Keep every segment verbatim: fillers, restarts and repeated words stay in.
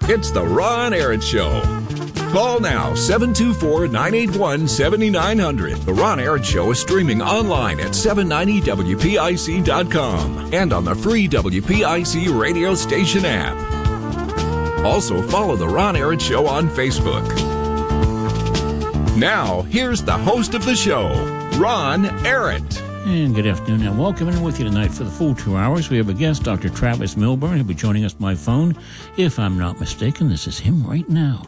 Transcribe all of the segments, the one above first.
It's the Ron Aaron Show. Call now, seven two four, nine eight one, seven nine zero zero. The Ron Aaron Show is streaming online at seven ninety W P I C dot com and on the free W P I C radio station app. Also, follow The Ron Aaron Show on Facebook. Now, here's the host of the show, Ron Aaron. And good afternoon, and welcome in with you tonight for the full two hours. We have a guest, Doctor Travis Milburn. He'll be joining us by phone. If I'm not mistaken, this is him right now.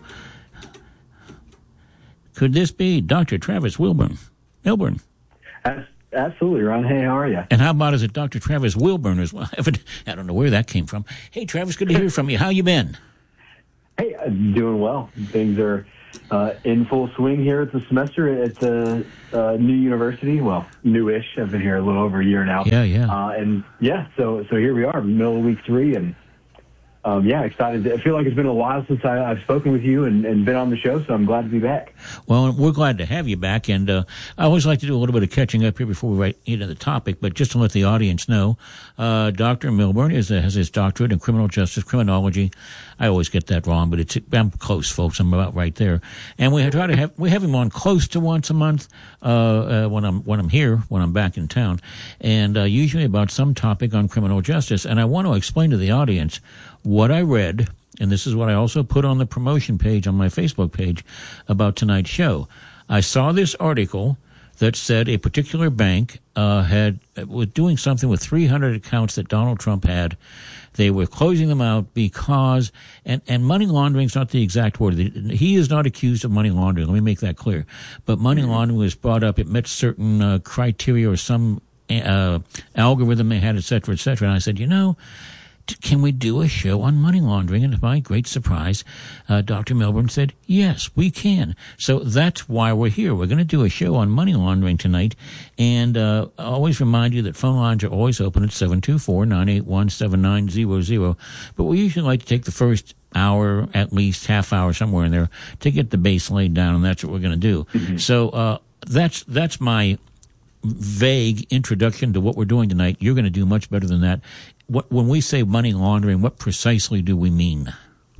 Could this be Doctor Travis Wilburn? Milburn? Absolutely, Ron. Hey, how are you? And how about is it Doctor Travis Wilburn as well? I don't know where that came from. Hey, Travis, good to hear from you. How you been? Hey, I'm doing well. Things are uh, in full swing here at the semester at the uh, new university. Well, newish. I've been here a little over a year now. Yeah, yeah. Uh, and yeah, so so here we are, middle of week three, and um, yeah, excited. I feel like it's been a while since I, I've spoken with you and, and been on the show, so I'm glad to be back. Well, we're glad to have you back, and uh, I always like to do a little bit of catching up here before we right into the topic, but just to let the audience know, uh, Doctor Milburn is, uh, has his doctorate in criminal justice, criminology. I always get that wrong, but it's I'm close, folks. I'm about right there, and we try to have we have him on close to once a month uh, uh, when I'm when I'm here, when I'm back in town, and uh, usually about some topic on criminal justice. And I want to explain to the audience what I read, and this is what I also put on the promotion page on my Facebook page about tonight's show. I saw this article that said a particular bank uh, had was doing something with three hundred accounts that Donald Trump had. They were closing them out because, and, and money laundering is not the exact word. He is not accused of money laundering. Let me make that clear. But money laundering was brought up. It met certain uh, criteria or some uh, algorithm they had, et cetera, et cetera. And I said, you know, can we do a show on money laundering? And to my great surprise, uh, Doctor Milburn said, yes, we can. So that's why we're here. We're going to do a show on money laundering tonight. And uh, I always remind you that phone lines are always open at seven two four, nine eight one, seven nine zero zero. But we usually like to take the first hour, at least half hour, somewhere in there, to get the base laid down, and that's what we're going to do. Mm-hmm. So uh, that's that's my vague introduction to what we're doing tonight. You're going to do much better than that. What, when we say money laundering, what precisely do we mean?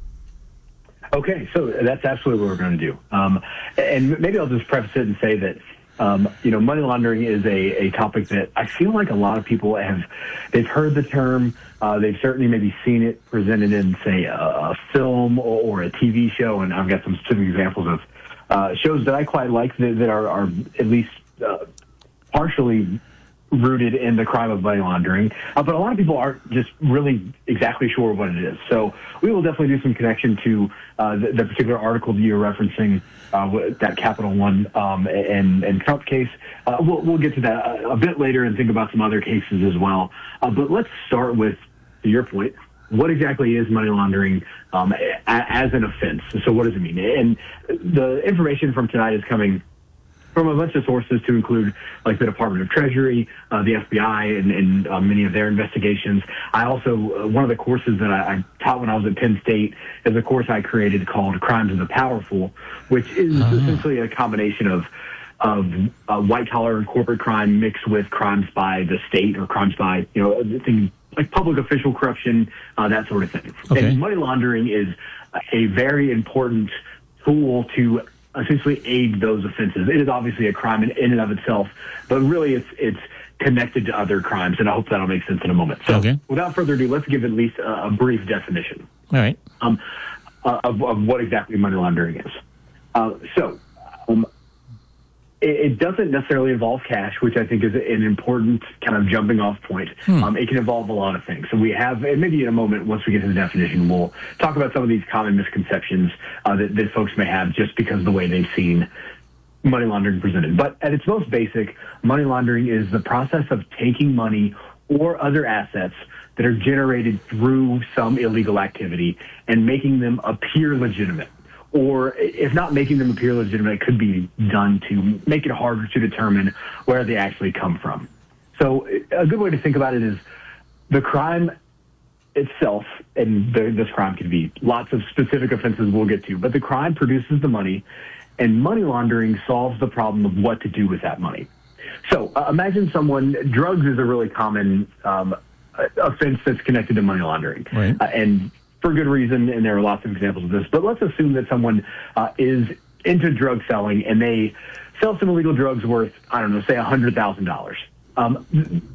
Okay, so that's absolutely what we're going to do. Um, and maybe I'll just preface it and say that, um, you know, money laundering is a, a topic that I feel like a lot of people have, they've heard the term, uh, they've certainly maybe seen it presented in, say, a, a film or, or a T V show, and I've got some specific examples of uh, shows that I quite like that, that are, are at least uh, partially rooted in the crime of money laundering, uh, but a lot of people aren't just really exactly sure what it is. So we will definitely do some connection to uh, the, the particular article that you're referencing, uh, that Capital One um, and, and Trump case. Uh, we'll, we'll get to that a, a bit later and think about some other cases as well. Uh, but let's start with, to your point, what exactly is money laundering um, a, as an offense? So what does it mean? And the information from tonight is coming from a bunch of sources, to include like the Department of Treasury, uh, the F B I, and, and uh, many of their investigations. I also, uh, one of the courses that I, I taught when I was at Penn State is a course I created called Crimes of the Powerful, which is uh-huh. essentially a combination of of uh, white-collar and corporate crime mixed with crimes by the state or crimes by, you know, things like public official corruption, uh, that sort of thing. Okay. And money laundering is a very important tool to essentially aid those offenses. It is obviously a crime in, in and of itself, but really it's it's connected to other crimes, and I hope that'll make sense in a moment. So okay. Without further ado, let's give at least a, a brief definition All right. um, uh, of, of what exactly money laundering is. Uh, so um, it, it doesn't necessarily involve cash, which I think is an important kind of jumping off point. Hmm. Um, it can involve a lot of things. So we have, and maybe in a moment, once we get to the definition, we'll talk about some of these common misconceptions uh, that, that folks may have just because of the way they've seen money laundering presented. But at its most basic, money laundering is the process of taking money or other assets that are generated through some illegal activity and making them appear legitimate. Or if not making them appear legitimate, it could be done to make it harder to determine where they actually come from. So a good way to think about it is the crime itself, and the, this crime can be lots of specific offenses we'll get to, but the crime produces the money, and money laundering solves the problem of what to do with that money. So uh, imagine someone, drugs is a really common um, offense that's connected to money laundering. Right. Uh, and for good reason, and there are lots of examples of this. But let's assume that someone uh, is into drug selling and they sell some illegal drugs worth, I don't know, say one hundred thousand dollars. Um,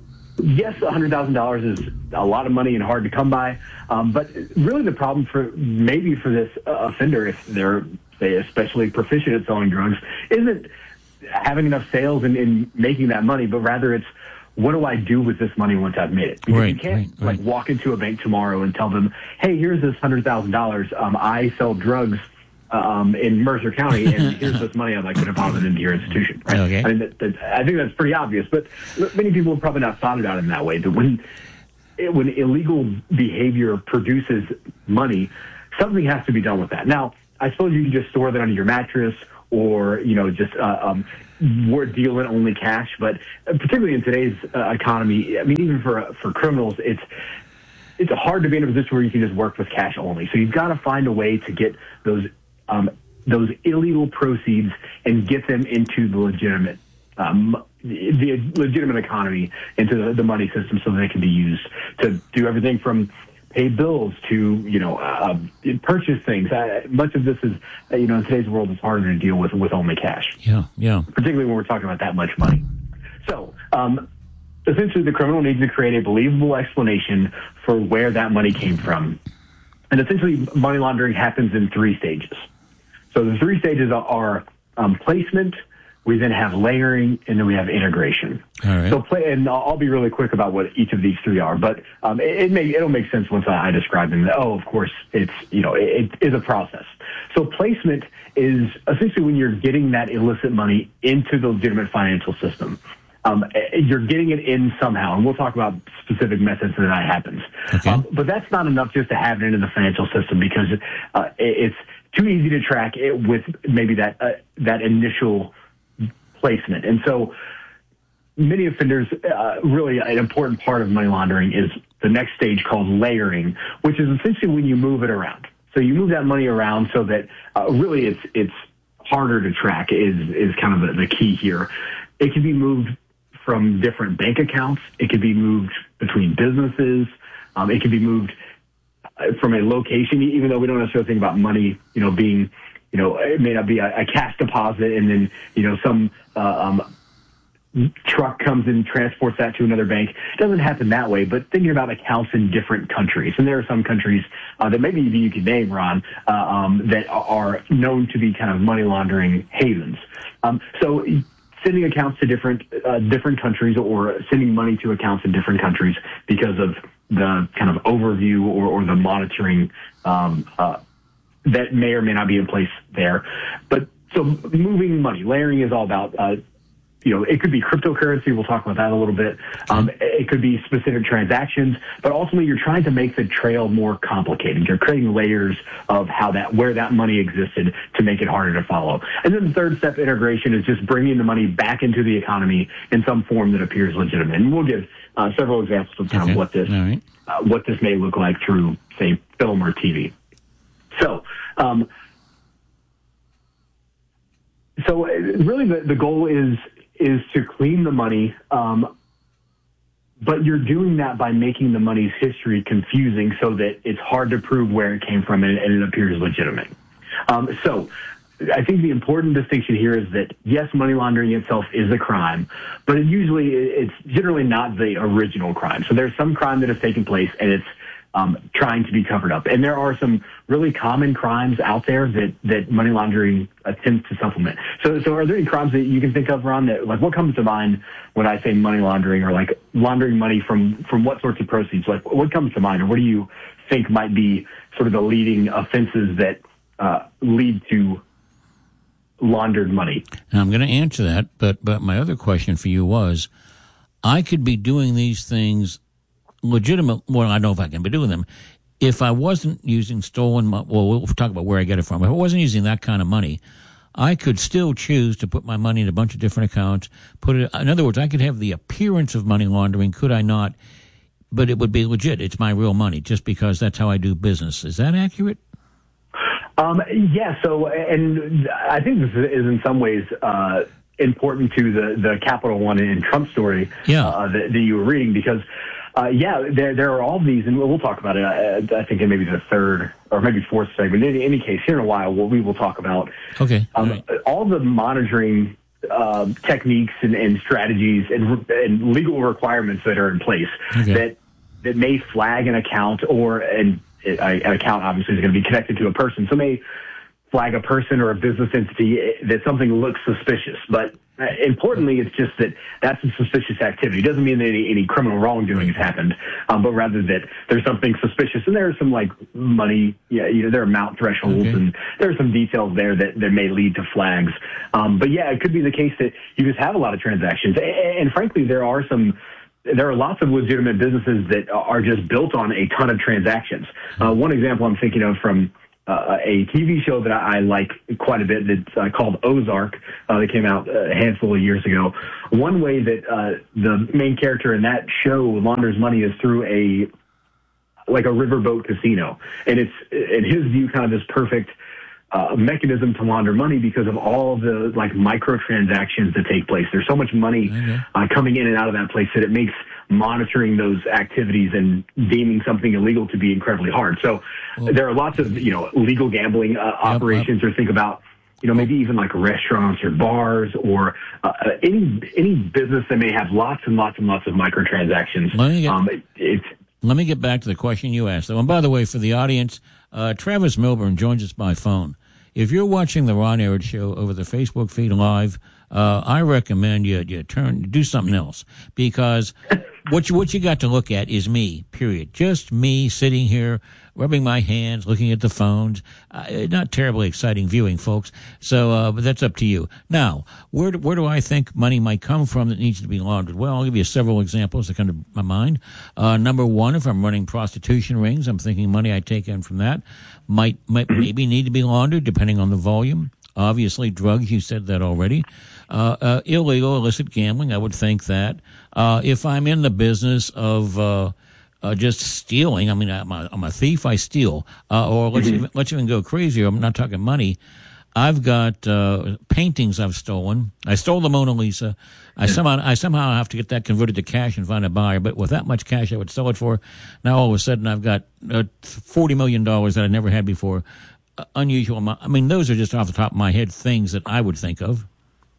yes, one hundred thousand dollars is a lot of money and hard to come by, um, but really the problem for maybe for this uh, offender, if they're, say, especially proficient at selling drugs, isn't having enough sales and, and making that money, but rather it's, what do I do with this money once I've made it? Because right, you can't right, right. like walk into a bank tomorrow and tell them, hey, here's this one hundred thousand dollars. Um, I sell drugs um, in Mercer County, and here's this money I'd like to deposit into your institution. Right? Okay. I mean, that, that, I think that's pretty obvious, but many people have probably not thought about it in that way. That when when illegal behavior produces money, something has to be done with that. Now, I suppose you can just store that under your mattress, or you know, just uh, um, we're dealing only cash. But particularly in today's uh, economy, I mean, even for for criminals, it's it's hard to be in a position where you can just work with cash only. So you've got to find a way to get those um, those illegal proceeds and get them into the legitimate um, the legitimate economy, into the, the money system, so that they can be used to do everything from pay bills to, you know, uh, purchase things. Uh, much of this is, uh, you know, in today's world, it's harder to deal with with only cash. Yeah, yeah. Particularly when we're talking about that much money. So, um, essentially, the criminal needs to create a believable explanation for where that money came from. And essentially, money laundering happens in three stages. So the three stages are um, placement, we then have layering, and then we have integration. All right. So, play, and I'll be really quick about what each of these three are, but um, it, it may it'll make sense once I, I describe them. Oh, of course, it's you know it, it is a process. So placement is essentially when you're getting that illicit money into the legitimate financial system. Um, you're getting it in somehow, and we'll talk about specific methods that that happens. Okay. Um, but that's not enough just to have it into the financial system, because uh, it, it's too easy to track it with maybe that uh, that initial placement. And so many offenders, uh, really an important part of money laundering is the next stage called layering, which is essentially when you move it around. So you move that money around so that uh, really it's it's harder to track is is kind of the, the key here. It can be moved from different bank accounts. It can be moved between businesses. Um, it can be moved from a location, even though we don't necessarily think about money, you know, being, you know, it may not be a, a cash deposit and then, you know, some uh, um, truck comes and transports that to another bank. It doesn't happen that way, but thinking about accounts in different countries. And there are some countries uh, that maybe you can name, Ron, uh, um, that are known to be kind of money laundering havens. Um, so sending accounts to different uh, different countries, or sending money to accounts in different countries because of the kind of overview or, or the monitoring um, uh, that may or may not be in place there. But so moving money, layering is all about, uh, you know, it could be cryptocurrency. We'll talk about that a little bit. Um, it could be specific transactions, but ultimately you're trying to make the trail more complicated. You're creating layers of how that, where that money existed to make it harder to follow. And then the third step, integration, is just bringing the money back into the economy in some form that appears legitimate. And we'll give uh, several examples of kind okay. of what this, right. uh, what this may look like through, say, film or T V. So, um, so really the, the goal is, is to clean the money, um, but you're doing that by making the money's history confusing so that it's hard to prove where it came from and, and it appears legitimate. Um, so I think the important distinction here is that, yes, money laundering itself is a crime, but it usually it's generally not the original crime. So there's some crime that has taken place and it's um, trying to be covered up. And there are some really common crimes out there that, that money laundering attempts to supplement. So, so are there any crimes that you can think of, Ron, that, like, what comes to mind when I say money laundering, or like laundering money from, from what sorts of proceeds? Like, what comes to mind, or what do you think might be sort of the leading offenses that uh, lead to laundered money? Now, I'm going to answer that, but but my other question for you was, I could be doing these things legitimate. Well, I don't know if I can be doing them if I wasn't using stolen money. Well, we'll talk about where I get it from. If I wasn't using that kind of money, I could still choose to put my money in a bunch of different accounts. Put it. In other words, I could have the appearance of money laundering, could I not? But it would be legit. It's my real money, just because that's how I do business. Is that accurate? Um, yeah. So, and I think this is in some ways uh, important to the the Capital One and Trump story yeah. uh, that, that you were reading, because uh, yeah, there there are all these, and we'll talk about it. I, I think in maybe the third or maybe fourth segment. In any case, here in a while, we'll, we will talk about okay. um, right. all the monitoring uh, techniques and, and strategies and, and legal requirements that are in place okay. that that may flag an account, or an, an account obviously is going to be connected to a person, so may flag a person or a business entity that something looks suspicious. But uh, importantly, it's just that that's a suspicious activity. It doesn't mean that any, any criminal wrongdoing has happened, um, but rather that there's something suspicious. And there are some, like, money, yeah, you know, there are amount thresholds, okay. and there are some details there that, that may lead to flags. Um, but, yeah, it could be the case that you just have a lot of transactions. And, and frankly, there are some there are lots of legitimate businesses that are just built on a ton of transactions. Uh, one example I'm thinking of from Uh, a T V show that I, I like quite a bit that's uh, called Ozark uh, that came out a handful of years ago. One way that uh, the main character in that show launders money is through a like a riverboat casino, and it's in his view kind of this perfect uh, mechanism to launder money because of all the like microtransactions that take place. There's so much money okay. uh, coming in and out of that place that it makes monitoring those activities and deeming something illegal to be incredibly hard. So well, there are lots of, you know, legal gambling uh, yep, operations, yep. or think about, you know, maybe even like restaurants or bars or uh, any any business that may have lots and lots and lots of microtransactions. Let me get, um, it, it's, let me get back to the question you asked. And by the way, for the audience, uh, Travis Milburn joins us by phone. If you're watching the Ron Arad Show over the Facebook feed live, uh, I recommend you you turn do something else, because what you what you got to look at is me. Period. Just me sitting here, rubbing my hands, looking at the phones. Uh, not terribly exciting viewing, folks. So, uh, but that's up to you. Now, where do, where do I think money might come from that needs to be laundered? Well, I'll give you several examples that come to my mind. Uh, number one, if I'm running prostitution rings, I'm thinking money I take in from that might might maybe need to be laundered depending on the volume. Obviously, drugs, you said that already. Uh, uh, illegal, illicit gambling, I would think that. Uh, if I'm in the business of uh, uh, just stealing, I mean, I'm a, I'm a thief, I steal. Uh, or let's, even, let's even go crazier, I'm not talking money. I've got uh, paintings I've stolen. I stole the Mona Lisa. I somehow I somehow have to get that converted to cash and find a buyer. But with that much cash I would sell it for, now all of a sudden I've got uh, forty million dollars that I never had before. Uh, unusual amount. I mean, those are just off the top of my head things that I would think of.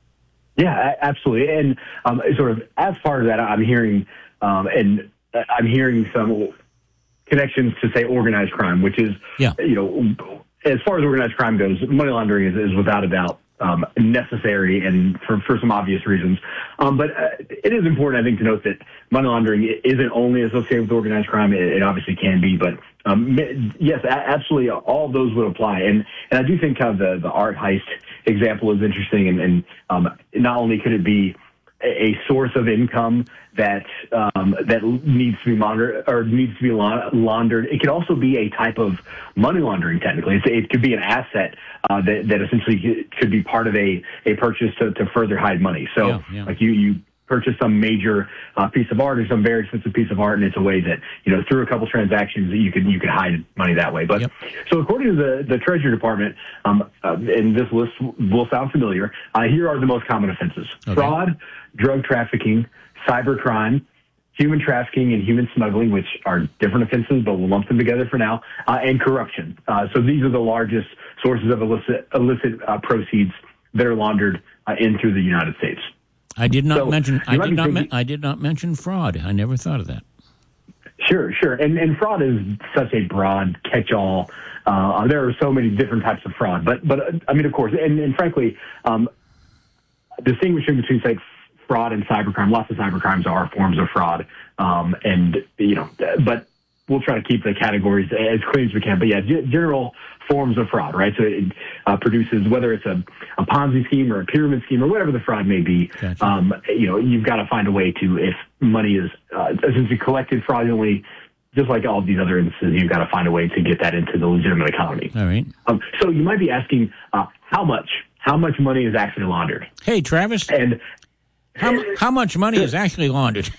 Yeah, absolutely. And um, sort of as far as that, I'm hearing, um, and I'm hearing some connections to, say, organized crime, which is, yeah. you know, as far as organized crime goes, money laundering is, is without a doubt um, necessary, and for, for some obvious reasons. Um, but uh, it is important, I think, to note that money laundering isn't only associated with organized crime. It, it obviously can be, but um, yes, absolutely, all of those would apply. And and I do think kind of the, the art heist example is interesting, and, and um, not only could it be a source of income that um, that needs to be monitored or needs to be laundered, it could also be a type of money laundering. Technically, it's, it could be an asset uh, that that essentially could be part of a a purchase to, to further hide money. So, yeah, yeah. like you you purchase some major uh, piece of art or some very expensive piece of art, and it's a way that, you know, through a couple transactions that you could you could hide money that way. But yep. So according to the, the Treasury Department, um, uh, and this list will sound familiar, uh, here are the most common offenses: okay. fraud, drug trafficking, cybercrime, human trafficking, and human smuggling, which are different offenses, but we'll lump them together for now, uh, and corruption. Uh, so these are the largest sources of illicit, illicit uh, proceeds that are laundered uh, in through the United States. I did not so mention. I did not. Thinking, I did not mention fraud. I never thought of that. Sure, sure, and and fraud is such a broad catch-all. Uh, there are so many different types of fraud, but but uh, I mean, of course, and, and frankly, um, distinguishing between, say, fraud and cybercrime. Lots of cybercrimes are forms of fraud, um, and you know, but we'll try to keep the categories as clean as we can. But yeah, g- general forms of fraud, right? So it uh, produces, whether it's a, a Ponzi scheme or a pyramid scheme or whatever the fraud may be, gotcha. um, you know, you've got to find a way to, if money is uh, essentially collected fraudulently, just like all of these other instances, you've got to find a way to get that into the legitimate economy. All right. Um, so you might be asking, uh, how much? How much money is actually laundered? Hey, Travis. And how how much money is actually laundered?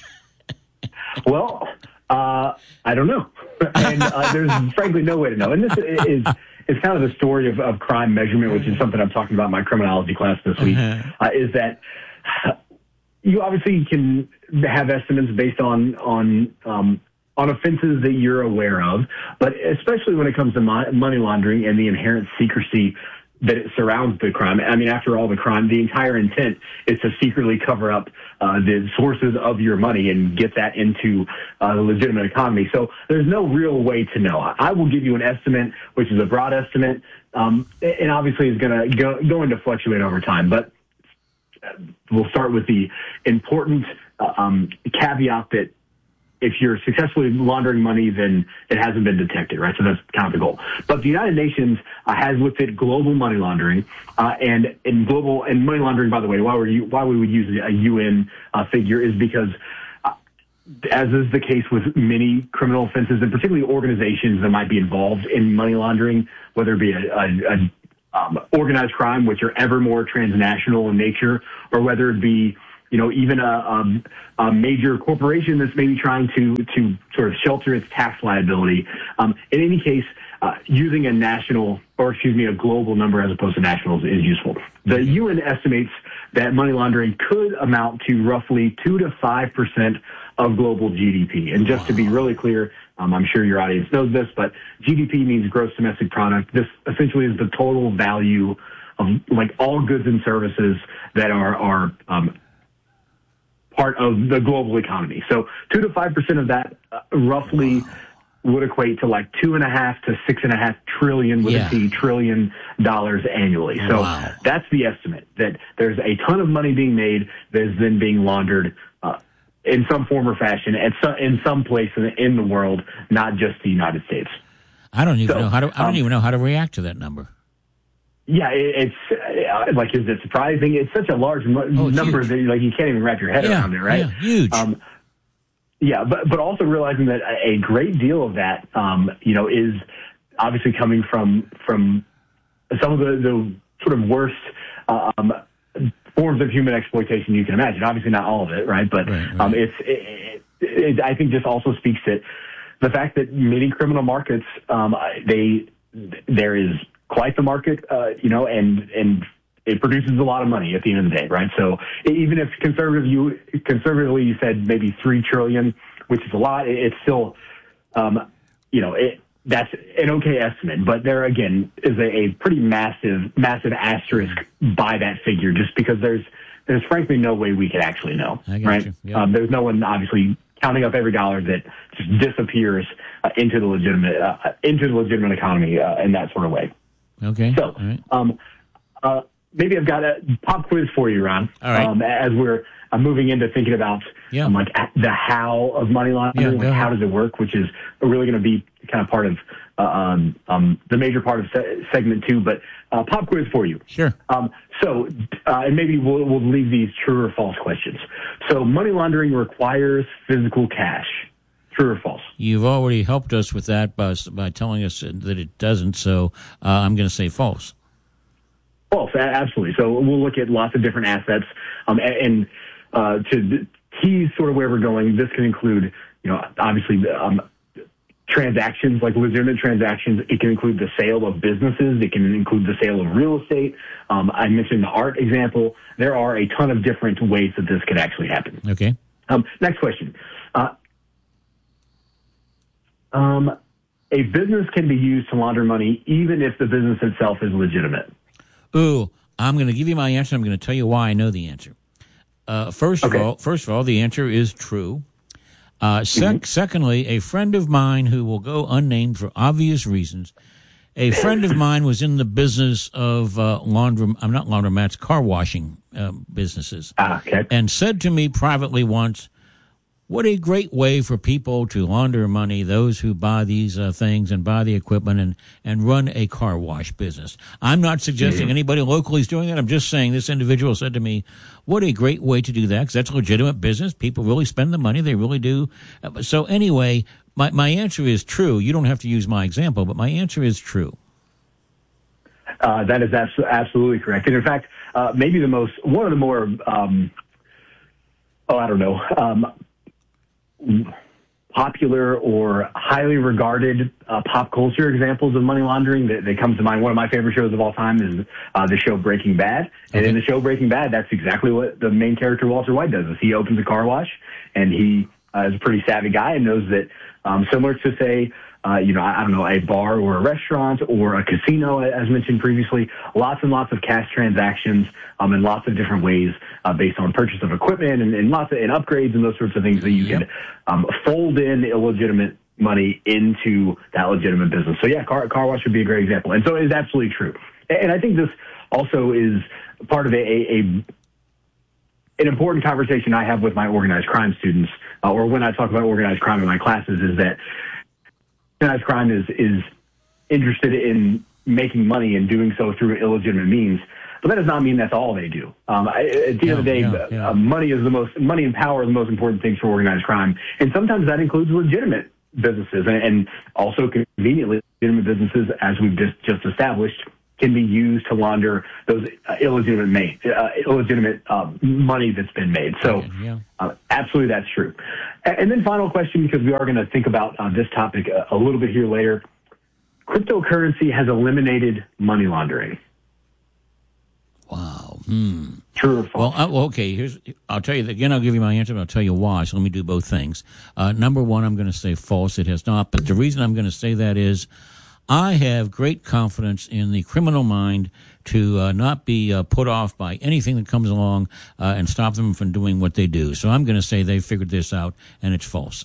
Well, uh, I don't know. And uh, there's frankly no way to know. And this is is kind of the story of, of crime measurement, which is something I'm talking about in my criminology class this week, uh-huh. uh, is that you obviously can have estimates based on on um, on offenses that you're aware of, but especially when it comes to mo- money laundering and the inherent secrecy that it surrounds the crime. I mean, after all, the crime, the entire intent is to secretly cover up uh, the sources of your money and get that into uh, the legitimate economy. So there's no real way to know. I will give you an estimate, which is a broad estimate, um, and obviously is going to go going to fluctuate over time. But we'll start with the important uh, um, caveat that if you're successfully laundering money, then it hasn't been detected, right? So that's kind of the goal. But the United Nations uh, has looked at global money laundering, uh, and in global and money laundering, by the way, why we why we would use a U N uh, figure is because, uh, as is the case with many criminal offenses, and particularly organizations that might be involved in money laundering, whether it be a, a, a um, organized crime, which are ever more transnational in nature, or whether it be you know, even a, um, a major corporation that's maybe trying to to sort of shelter its tax liability. Um, in any case, uh, using a national, or excuse me, a global number as opposed to national is, is useful. The U N estimates that money laundering could amount to roughly two to five percent of global G D P. And just wow. to be really clear, um, I'm sure your audience knows this, but G D P means gross domestic product. This essentially is the total value of like all goods and services that are are um, part of the global economy. So two to five percent of that uh, roughly would equate to like two and a half to six and a half trillion with yeah. a T trillion dollars annually. So wow. that's the estimate, that there's a ton of money being made that is then being laundered uh, in some form or fashion at some, in some place in the, in the world, not just the United States. I don't even so, know how to. I don't um, even know how to react to that number. Yeah, it, it's uh, like, is it surprising? It's such a large mo- oh, number huge. that like you can't even wrap your head yeah, around it, right? Yeah, huge. Um, yeah, but but also realizing that a great deal of that, um, you know, is obviously coming from from some of the, the sort of worst um, forms of human exploitation you can imagine. Obviously, not all of it, right? But right, right. Um, it's it, it, it, I think just also speaks to the fact that many criminal markets, um, they there is quite the market, uh, you know, and, and it produces a lot of money at the end of the day, right? So even if conservative you, conservatively you said maybe three trillion, which is a lot, it, it's still, um, you know, it, that's an okay estimate, but there again is a, a pretty massive, massive asterisk by that figure, just because there's, there's frankly no way we could actually know, I got right? you. Yeah. Um, there's no one obviously counting up every dollar that just disappears uh, into the legitimate, uh, into the legitimate economy uh, in that sort of way. Okay. So, right. um, uh, maybe I've got a pop quiz for you, Ron. All right. Um, as we're uh, moving into thinking about yeah. um, like the how of money laundering, yeah, like how does it work, which is really going to be kind of part of uh, um, um, the major part of se- segment two. But uh, pop quiz for you. Sure. Um, so, uh, and maybe we'll, we'll leave these true or false questions. So, money laundering requires physical cash. True or false? You've already helped us with that by, by telling us that it doesn't, so uh, I'm going to say false. False, absolutely. So we'll look at lots of different assets, um, and, and uh, to tease sort of where we're going, this can include, you know, obviously um, transactions, like legitimate transactions. It can include the sale of businesses. It can include the sale of real estate. Um, I mentioned the art example. There are a ton of different ways that this could actually happen. Okay. Um, next question. Uh, Um, a business can be used to launder money even if the business itself is legitimate. Ooh, I'm going to give you my answer. I'm going to tell you why I know the answer. Uh, first okay. of all, first of all, the answer is true. Uh, sec- mm-hmm. Secondly, a friend of mine who will go unnamed for obvious reasons, a friend of mine was in the business of uh, laundrom. I'm not laundromats, car washing uh, businesses, ah, okay. and said to me privately once, what a great way for people to launder money, those who buy these uh, things and buy the equipment and, and run a car wash business. I'm not suggesting mm-hmm. anybody locally is doing that. I'm just saying this individual said to me, what a great way to do that, because that's a legitimate business. People really spend the money. They really do. So anyway, my, my answer is true. You don't have to use my example, but my answer is true. Uh, that is abso- absolutely correct. And in fact, uh, maybe the most, one of the more, um, oh, I don't know, um, popular or highly regarded uh, pop culture examples of money laundering that, that comes to mind. One of my favorite shows of all time is uh, the show Breaking Bad. And okay. in the show Breaking Bad, that's exactly what the main character Walter White does. Is he opens a car wash, and he uh, is a pretty savvy guy and knows that um, similar to, say, Uh, you know, I, I don't know, a bar or a restaurant or a casino, as mentioned previously, lots and lots of cash transactions um, in lots of different ways uh, based on purchase of equipment and, and lots of and upgrades and those sorts of things that you yep. can um, fold in illegitimate money into that legitimate business. So, yeah, car, car wash would be a great example. And so it is absolutely true. And I think this also is part of a, a, a an important conversation I have with my organized crime students, uh, or when I talk about organized crime in my classes, is that organized crime is, is interested in making money and doing so through illegitimate means, but that does not mean that's all they do. Um, I, at the yeah, end of the day, yeah, yeah. Uh, money is the most money and power are the most important things for organized crime, and sometimes that includes legitimate businesses, and, and also conveniently legitimate businesses, as we've just just established, can be used to launder those uh, illegitimate made, uh, illegitimate uh, money that's been made. So, yeah. uh, absolutely, that's true. And, and then, final question, because we are going to think about uh, this topic a, a little bit here later. Cryptocurrency has eliminated money laundering. Wow. Hmm. True or false? Well, I, well, okay. Here's. I'll tell you again. I'll give you my answer, but I'll tell you why. So let me do both things. Uh, number one, I'm going to say false. It has not. But the reason I'm going to say that is, I have great confidence in the criminal mind to uh, not be uh, put off by anything that comes along uh, and stop them from doing what they do. So I'm going to say they figured this out, and it's false.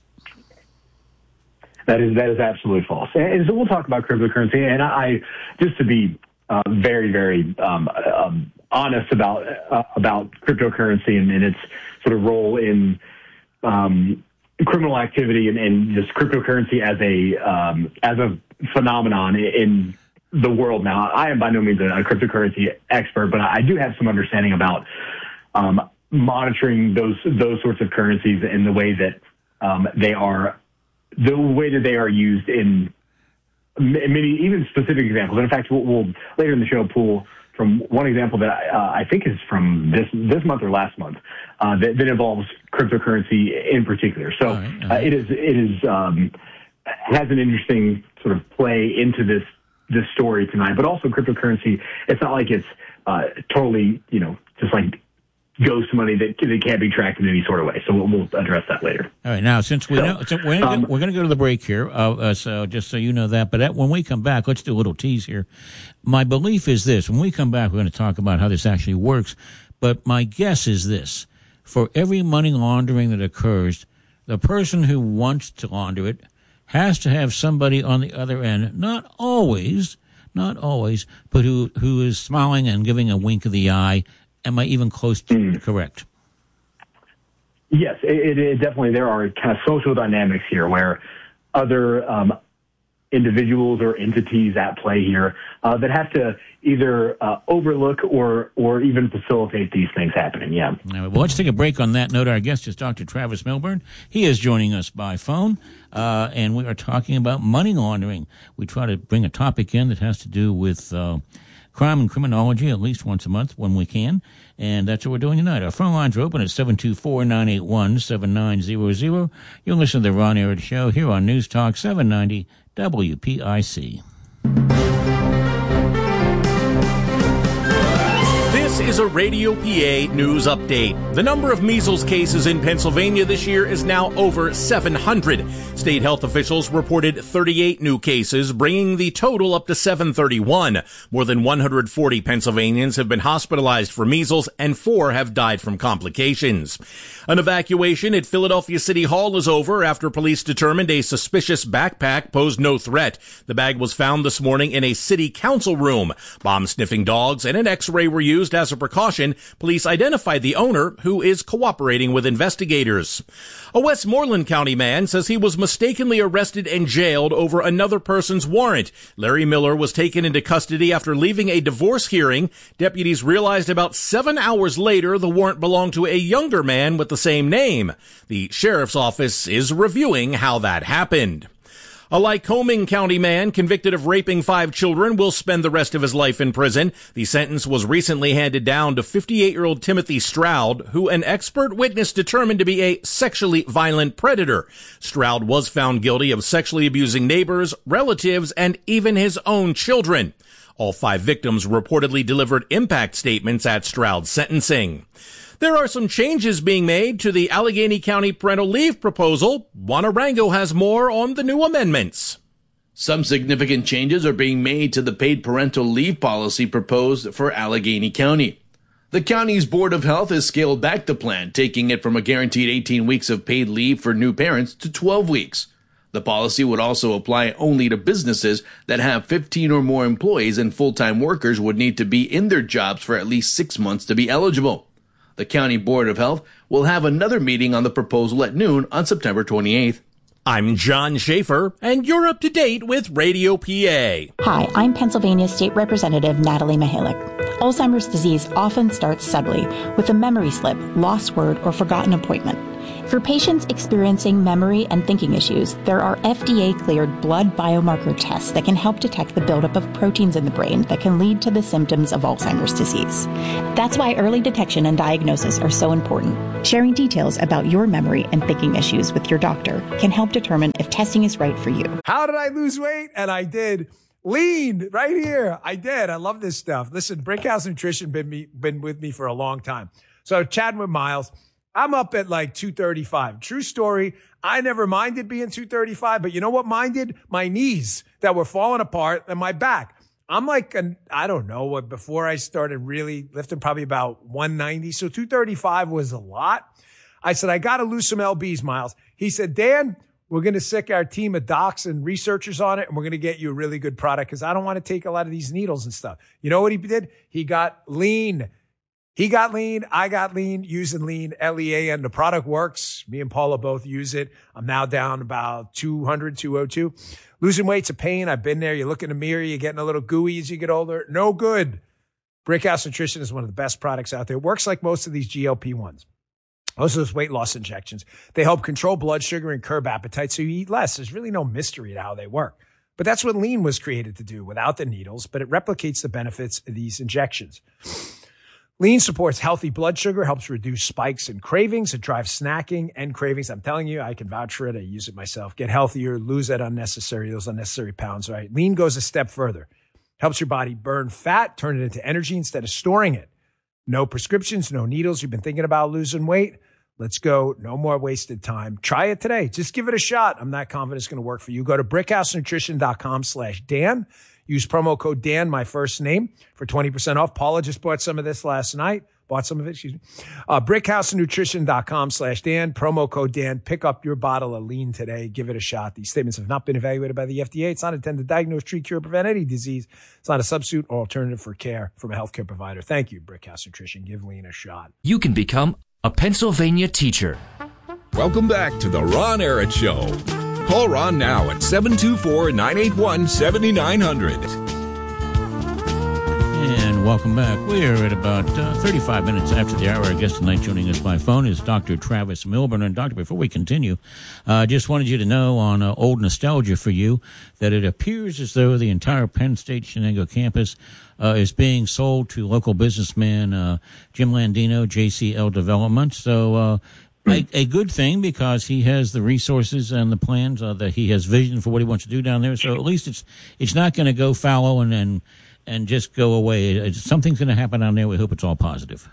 That is that is absolutely false. And so we'll talk about cryptocurrency. And I, just to be uh, very, very um, um, honest about uh, about cryptocurrency and, and its sort of role in um, criminal activity and, and just cryptocurrency as a um, as a phenomenon in the world now. I am by no means a, a cryptocurrency expert, but I do have some understanding about um, monitoring those those sorts of currencies and the way that um, they are the way that they are used in many, even specific examples. And in fact, we'll, we'll later in the show pull from one example that I, uh, I think is from this this month or last month uh, that, that involves cryptocurrency in particular. So all right, all right. Uh, it is it is um, has an interesting sort of play into this this story tonight. But also cryptocurrency, it's not like it's uh, totally you know just like ghost money that, that can't be tracked in any sort of way. So we'll, we'll address that later. All right. Now, since we so, know, so we're going um, to go to the break here, uh, uh, so just so you know that. But at, when we come back, let's do a little tease here. My belief is this. When we come back, we're going to talk about how this actually works. But my guess is this. For every money laundering that occurs, the person who wants to launder it has to have somebody on the other end, not always, not always, but who who is smiling and giving a wink of the eye. Am I even close to mm. correct? Yes, it, it definitely. There are kind of social dynamics here where other um, individuals or entities at play here uh, that have to either uh, overlook or or even facilitate these things happening. Yeah. Well, let's take a break on that note. Our guest is Doctor Travis Milburn. He is joining us by phone, uh, and we are talking about money laundering. We try to bring a topic in that has to do with Uh, crime and criminology at least once a month when we can, and that's what we're doing tonight. Our phone lines are open at seven two four, nine eight one, seven nine zero zero. You'll listen to the Ron Arad Show here on News Talk seven ninety W P I C. This is a Radio P A news update. The number of measles cases in Pennsylvania this year is now over seven hundred. State health officials reported thirty-eight new cases, bringing the total up to seven thirty-one. More than one hundred forty Pennsylvanians have been hospitalized for measles, and four have died from complications. An evacuation at Philadelphia City Hall is over after police determined a suspicious backpack posed no threat. The bag was found this morning in a city council room. Bomb-sniffing dogs and an X-ray were used as a precaution. Police identified the owner, who is cooperating with investigators. A Westmoreland County man says he was mistakenly arrested and jailed over another person's warrant. Larry Miller was taken into custody after leaving a divorce hearing. Deputies realized about seven hours later the warrant belonged to a younger man with the same name. The sheriff's office is reviewing how that happened. A Lycoming County man convicted of raping five children will spend the rest of his life in prison. The sentence was recently handed down to fifty-eight-year-old Timothy Stroud, who an expert witness determined to be a sexually violent predator. Stroud was found guilty of sexually abusing neighbors, relatives, and even his own children. All five victims reportedly delivered impact statements at Stroud's sentencing. There are some changes being made to the Allegheny County parental leave proposal. Juan Arango has more on the new amendments. Some significant changes are being made to the paid parental leave policy proposed for Allegheny County. The county's Board of Health has scaled back the plan, taking it from a guaranteed eighteen weeks of paid leave for new parents to twelve weeks. The policy would also apply only to businesses that have fifteen or more employees, and full-time workers would need to be in their jobs for at least six months to be eligible. The County Board of Health will have another meeting on the proposal at noon on September twenty-eighth. I'm John Schaefer, and you're up to date with Radio P A. Hi, I'm Pennsylvania State Representative Natalie Mihalik. Alzheimer's disease often starts subtly with a memory slip, lost word, or forgotten appointment. For patients experiencing memory and thinking issues, there are F D A-cleared blood biomarker tests that can help detect the buildup of proteins in the brain that can lead to the symptoms of Alzheimer's disease. That's why early detection and diagnosis are so important. Sharing details about your memory and thinking issues with your doctor can help determine if testing is right for you. How did I lose weight? And I did. Lean right here. I did. I love this stuff. Listen, Brickhouse Nutrition been me, been with me for a long time. So chatting with Miles, I'm up at like two thirty-five. True story. I never minded being two thirty-five, but you know what minded? My knees that were falling apart and my back. I'm like, an, I don't know what, before I started really lifting, probably about one ninety. So two thirty-five was a lot. I said, I got to lose some L Bs, Miles. He said, Dan, we're going to sick our team of docs and researchers on it, and we're going to get you a really good product because I don't want to take a lot of these needles and stuff. You know what he did? He got lean. He got lean. I got lean using lean, L E A N. The product works. Me and Paula both use it. I'm now down about two hundred, two oh two. Losing weight's a pain. I've been there. You look in the mirror. You're getting a little gooey as you get older. No good. Brickhouse Nutrition is one of the best products out there. It works like most of these G L P ones. Most of those weight loss injections. They help control blood sugar and curb appetite so you eat less. There's really no mystery to how they work. But that's what lean was created to do without the needles, but it replicates the benefits of these injections. Lean supports healthy blood sugar, helps reduce spikes and cravings. It drives snacking and cravings. I'm telling you, I can vouch for it. I use it myself. Get healthier, lose that unnecessary, those unnecessary pounds, right? Lean goes a step further. Helps your body burn fat, turn it into energy instead of storing it. No prescriptions, no needles. You've been thinking about losing weight? Let's go. No more wasted time. Try it today. Just give it a shot. I'm not confident it's going to work for you. Go to brickhousenutrition.com slash Dan. Use promo code Dan, my first name, for twenty percent off. Paula just bought some of this last night. Bought some of it, excuse me. Uh, brickhousenutrition.com slash Dan. Promo code Dan. Pick up your bottle of lean today. Give it a shot. These statements have not been evaluated by the F D A. It's not intended to diagnose, treat, cure, prevent any disease. It's not a substitute or alternative for care from a healthcare provider. Thank you, Brickhouse Nutrition. Give lean a shot. You can become a Pennsylvania teacher. Welcome back to the Ron Arad Show. Call Ron now at seven two four, nine eight one, seven nine zero zero. And welcome back. We're at about uh, thirty-five minutes after the hour. Our guest tonight joining us by phone is Doctor Travis Milburn. And Doctor, before we continue, I uh, just wanted you to know on uh, old nostalgia for you that it appears as though the entire Penn State Shenango campus uh, is being sold to local businessman uh, Jim Landino, J C L Development. So uh, a, a good thing because he has the resources and the plans uh, that he has vision for what he wants to do down there. So at least it's it's not going to go fallow and and and just go away. Something's going to happen down there. We hope it's all positive.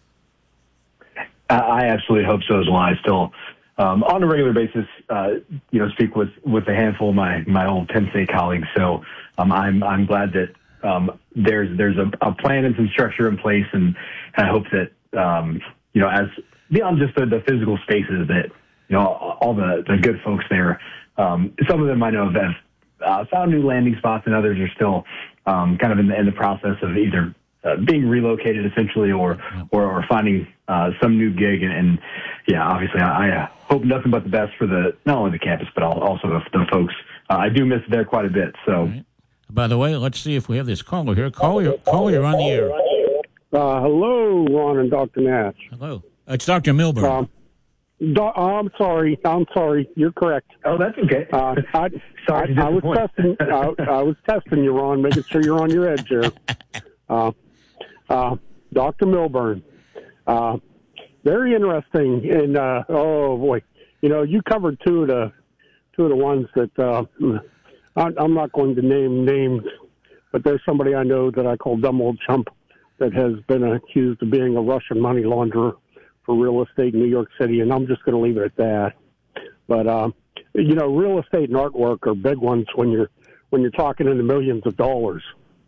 I absolutely hope so as well. I still, um, on a regular basis, uh, you know, speak with, with a handful of my, my old Penn State colleagues. So um, I'm I'm glad that um, there's there's a, a plan and some structure in place, and I hope that um, you know, as beyond just the, the physical spaces, that you know all the, the good folks there. Um, some of them I know have uh, found new landing spots, and others are still um, kind of in the, in the process of either uh, being relocated essentially, or or, or finding uh, some new gig. And, and yeah, obviously, I, I hope nothing but the best for the not only the campus but also the, the folks. Uh, I do miss it there quite a bit. So, right. By the way, let's see if we have this caller here. Caller, caller, you're on the air. Uh, hello, Ron and Doctor Nash. Hello, it's Doctor Milburn. Um, Do- I'm sorry. I'm sorry. You're correct. Oh, that's okay. Uh, I, sorry, I, I was testing. I, I was testing you, Ron, making sure you're on your edge here. Uh, uh, Doctor Milburn, uh, very interesting. And uh, oh boy, you know, you covered two of the two of the ones that uh, I, I'm not going to name names, but there's somebody I know that I call dumb old chump that has been accused of being a Russian money launderer for real estate in New York City, and I'm just going to leave it at that. But um, you know, real estate and artwork are big ones when you're when you're talking in the millions of dollars,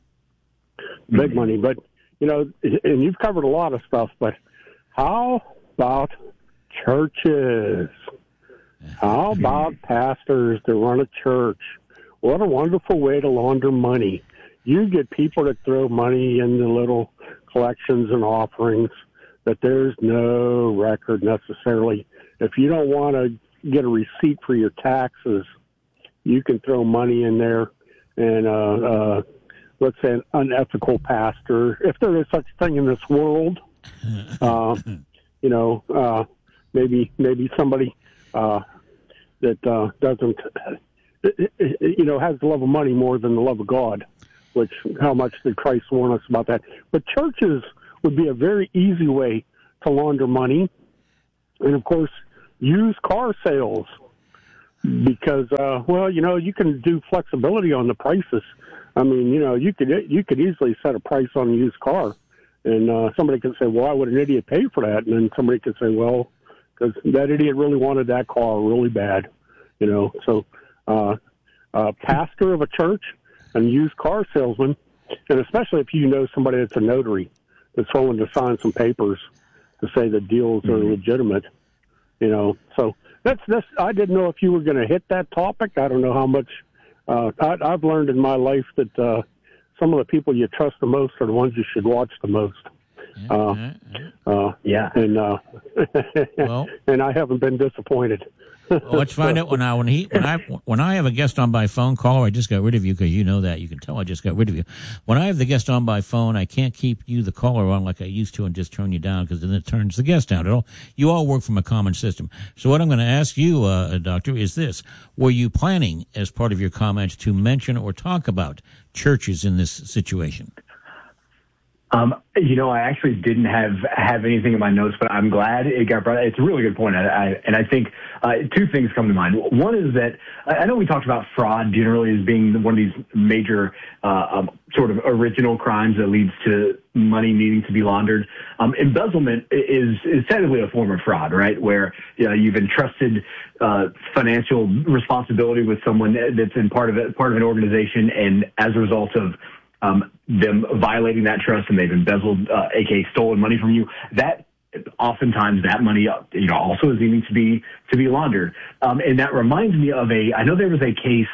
big mm-hmm. money. But you know, and you've covered a lot of stuff. But how about churches? How about pastors that run a church? What a wonderful way to launder money. You get people that throw money in the little collections and offerings that there's no record necessarily. If you don't want to get a receipt for your taxes, you can throw money in there. And uh, uh, let's say an unethical pastor, if there is such a thing in this world, uh, you know, uh, maybe maybe somebody uh, that uh, doesn't, you know, has the love of money more than the love of God, which how much did Christ warn us about that? But churches would be a very easy way to launder money. And, of course, used car sales because, uh, well, you know, you can do flexibility on the prices. I mean, you know, you could you could easily set a price on a used car, and uh, somebody could say, well, why would an idiot pay for that? And then somebody could say, well, because that idiot really wanted that car really bad, you know. So uh, a pastor of a church and used car salesman, and especially if you know somebody that's a notary, that's willing to sign some papers to say the deals are mm-hmm. legitimate, you know. So that's that's. I didn't know if you were going to hit that topic. I don't know how much. Uh, I, I've learned in my life that uh, some of the people you trust the most are the ones you should watch the most. Yeah, uh, yeah, uh, yeah. and uh, well, and I haven't been disappointed. Well, let's find out when I when he when I when I have a guest on by phone. Caller, I just got rid of you because you know that. You can tell I just got rid of you. When I have the guest on by phone, I can't keep you the caller on like I used to and just turn you down because then it turns the guest down. It all you all work from a common system. So what I'm going to ask you, uh, Doctor, is this: were you planning as part of your comments to mention or talk about churches in this situation? Um, you know, I actually didn't have have anything in my notes, but I'm glad it got brought up. It's a really good point. I, I, and I think uh, two things come to mind. One is that I know we talked about fraud generally as being one of these major uh, um, sort of original crimes that leads to money needing to be laundered. Um, embezzlement is, is technically a form of fraud, right, where you know, you've entrusted uh, financial responsibility with someone that's in part of it, part of an organization, and as a result of Um, them violating that trust and they've embezzled, uh, aka stolen money from you. That oftentimes that money, you know, also is needing to be to be laundered. Um, and that reminds me of a. I know there was a case.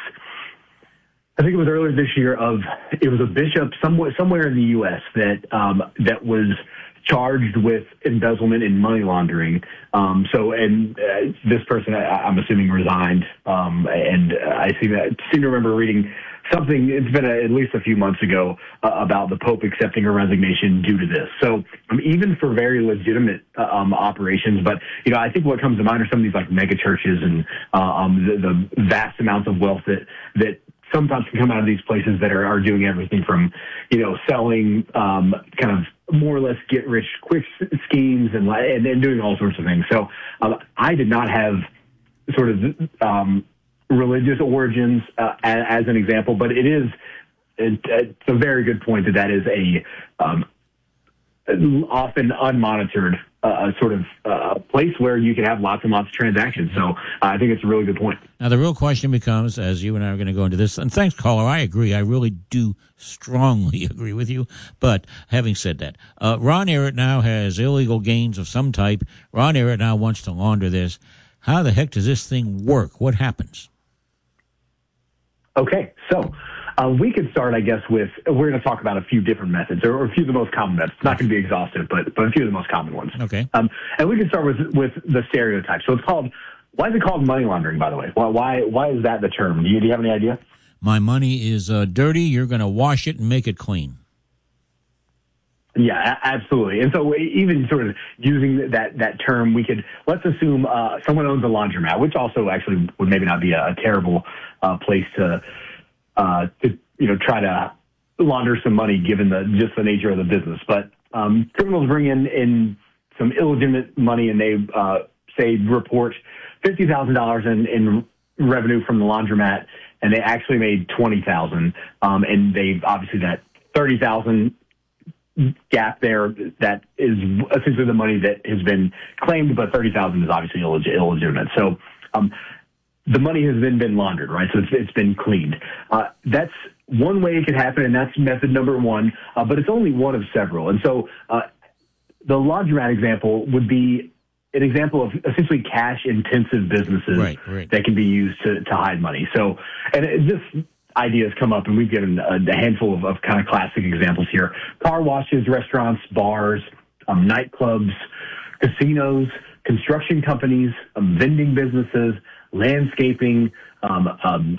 I think it was earlier this year. Of it was a bishop somewhere somewhere in the U S that um, that was charged with embezzlement and money laundering. Um, so, and uh, this person, I, I'm assuming, resigned. Um, and I seem to, seem to remember reading something, it's been a, at least a few months ago, uh, about the Pope accepting her resignation due to this. So um, even for very legitimate uh, um, operations, but, you know, I think what comes to mind are some of these like mega churches and uh, um, the, the vast amounts of wealth that, that sometimes can come out of these places that are, are doing everything from, you know, selling um, kind of more or less get rich quick schemes and, and, and doing all sorts of things. So um, I did not have sort of, um, religious origins uh, as, as an example, but it is it, it's a very good point that that is a um, often unmonitored uh, sort of uh, place where you can have lots and lots of transactions. So uh, I think it's a really good point. Now the real question becomes, as you and I are going to go into this, and thanks, caller, I agree. I really do strongly agree with you. But having said that, uh, Ron Ehret now has illegal gains of some type. Ron Ehret now wants to launder this. How the heck does this thing work? What happens? Okay, so uh, we could start, I guess, with, we're going to talk about a few different methods, or a few of the most common methods. It's not going to be exhaustive, but, but a few of the most common ones. Okay. Um, and we can start with with the stereotype. So it's called, why is it called money laundering, by the way? Why why, why is that the term? Do you, do you have any idea? My money is uh, dirty. You're going to wash it and make it clean. Yeah, absolutely. And so even sort of using that, that term, we could, let's assume uh, someone owns a laundromat, which also actually would maybe not be a, a terrible uh, place to, uh, to, you know, try to launder some money given the just the nature of the business. But um, criminals bring in, in some illegitimate money and they, uh, say, report fifty thousand dollars in, in revenue from the laundromat, and they actually made twenty thousand dollars. Um, and they obviously that thirty thousand dollars gap there, that is essentially the money that has been claimed, but thirty thousand dollars is obviously illeg- illegitimate. So um, the money has been, been laundered, right? So it's, it's been cleaned. Uh, that's one way it could happen, and that's method number one, uh, but it's only one of several. And so uh, the laundromat example would be an example of essentially cash-intensive businesses right, right. that can be used to, to hide money. So, and it just ideas come up, and we've given a, a handful of, of kind of classic examples here. Car washes, restaurants, bars, um, nightclubs, casinos, construction companies, um, vending businesses, landscaping, um, um,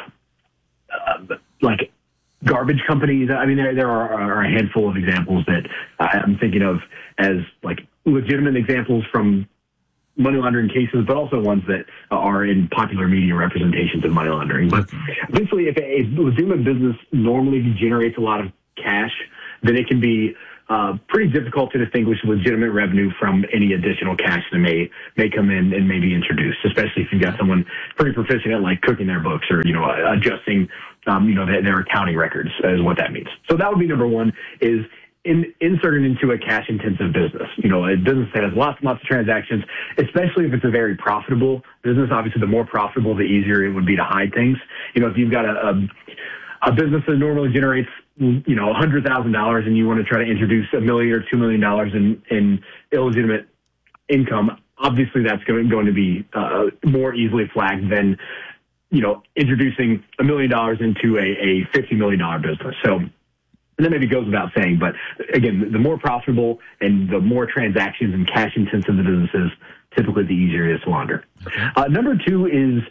uh, like garbage companies. I mean, there, there are, are a handful of examples that I'm thinking of as like legitimate examples from money laundering cases, but also ones that are in popular media representations of money laundering. But eventually, if a legitimate business normally generates a lot of cash, then it can be uh, pretty difficult to distinguish legitimate revenue from any additional cash that may may come in and may be introduced, especially if you've got someone pretty proficient at like cooking their books or, you know, adjusting, um, you know, their, their accounting records is what that means. So that would be number one, is In, inserted into a cash-intensive business. You know, a business that has lots and lots of transactions, especially if it's a very profitable business. Obviously, the more profitable, the easier it would be to hide things. You know, if you've got a, a, a business that normally generates, you know, one hundred thousand dollars and you want to try to introduce a million or two million dollars in, in illegitimate income, obviously that's going, going to be uh, more easily flagged than, you know, introducing a million dollars into a, a fifty million dollars business. So, and that maybe goes without saying, but again, the more profitable and the more transactions and cash intensive the business is, typically the easier it is to launder. Okay. Uh, number two is